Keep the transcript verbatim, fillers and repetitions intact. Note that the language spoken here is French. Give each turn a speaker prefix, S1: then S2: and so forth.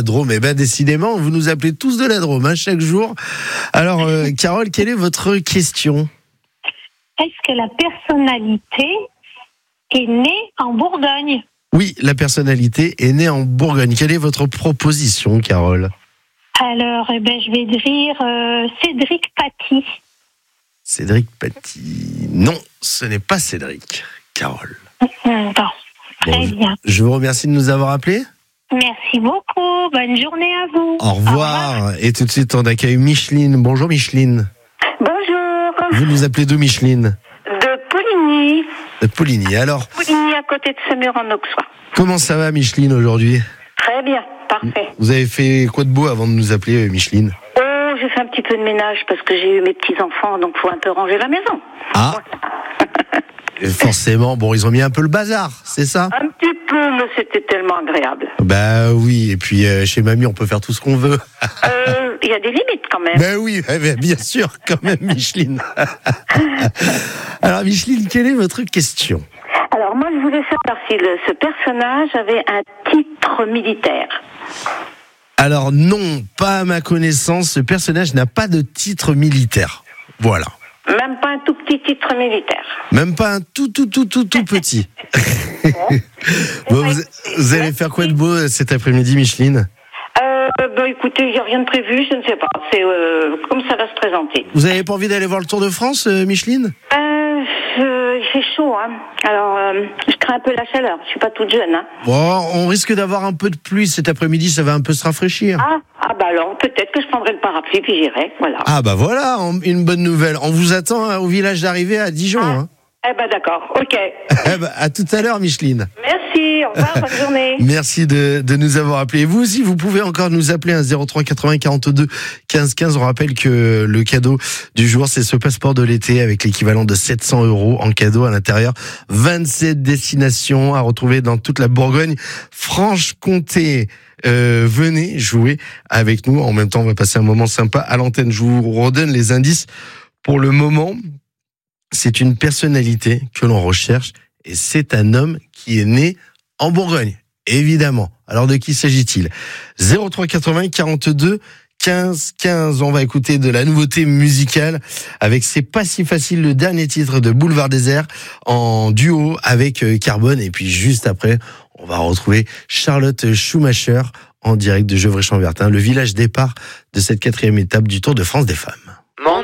S1: Drôme. Eh ben décidément, vous nous appelez tous de la Drôme, hein, chaque jour. Alors, euh, Carole, quelle est votre question ?
S2: Est-ce que la personnalité est née en Bourgogne ?
S1: Oui, la personnalité est née en Bourgogne. Quelle est votre proposition, Carole ?
S2: Alors, eh ben, je vais dire euh, Cédric Paty.
S1: Cédric Paty. Non, ce n'est pas Cédric, Carole.
S2: Bon, très
S1: Bon, je,
S2: bien.
S1: je vous remercie de nous avoir appelés.
S2: Merci beaucoup. Bonne journée à vous.
S1: Au revoir. Au revoir. Et tout de suite, on accueille Micheline. Bonjour, Micheline.
S3: Bonjour.
S1: Vous nous appelez d'où, Micheline ?
S3: De Pouligny.
S1: De Pouligny. Alors,
S3: Pouligny, à côté de Semur en Auxois.
S1: comment ça va, Micheline, aujourd'hui ?
S3: Très bien, parfait.
S1: Vous avez fait quoi de beau avant de nous appeler, Micheline ?
S3: Oh, j'ai fait un petit peu de ménage parce que j'ai eu mes petits-enfants, donc faut un peu ranger la maison.
S1: Ah. Et forcément, bon, ils ont mis un peu le bazar, c'est ça ?
S3: Un petit peu, mais c'était tellement agréable.
S1: Bah oui, et puis euh, chez mamie, on peut faire tout ce qu'on veut.
S3: Euh, il y a des limites quand même.
S1: Ben oui, eh ben, bien sûr, quand même, Micheline. Alors, Micheline, quelle est votre question ?
S3: Alors, moi, je voulais savoir si le, ce personnage avait un titre militaire.
S1: Alors non, pas à ma connaissance, ce personnage n'a pas de titre militaire. Voilà.
S3: Même pas un tout petit titre militaire.
S1: Même pas un tout, tout, tout, tout, tout petit. Bon, vous, vous allez faire quoi de beau cet après-midi, Micheline ?
S3: Euh, bah, écoutez, il n'y a rien de prévu, je ne sais pas. C'est euh, comme ça va se présenter.
S1: Vous avez pas envie d'aller voir le Tour de France, euh, Micheline ?
S3: Euh, euh, il fait chaud, hein. Alors, euh, je crains un peu la chaleur. Je suis pas toute jeune, hein.
S1: Bon, on risque d'avoir un peu de pluie cet après-midi, ça va un peu se rafraîchir.
S3: Ah, ah bah alors, peut-être que je prendrai le parapluie puis j'irai, voilà.
S1: Ah bah voilà, une bonne nouvelle. On vous attend hein, au village d'arrivée à Dijon.
S3: Ah.
S1: Hein.
S3: Eh ben d'accord, ok.
S1: Eh ben, à tout à l'heure, Micheline.
S3: Merci, au revoir, bonne journée.
S1: Merci de, de nous avoir appelés. Vous aussi, vous pouvez encore nous appeler à zéro trois quatre-vingts quarante-deux quinze quinze. On rappelle que le cadeau du jour, c'est ce passeport de l'été avec l'équivalent de sept cents euros en cadeau à l'intérieur. vingt-sept destinations à retrouver dans toute la Bourgogne. Franche-Comté. Euh, venez jouer avec nous. En même temps, on va passer un moment sympa à l'antenne. Je vous redonne les indices. Pour le moment, c'est une personnalité que l'on recherche et c'est un homme qui est né en Bourgogne, évidemment. Alors de qui s'agit-il ? zéro trois quatre-vingts quarante-deux quinze quinze. On va écouter de la nouveauté musicale avec C'est pas si facile, le dernier titre de Boulevard Désert en duo avec Carbone. Et puis juste après, on va retrouver Charlotte Schumacher en direct de Gevrey-Chambertin, le village départ de cette quatrième étape du Tour de France des femmes.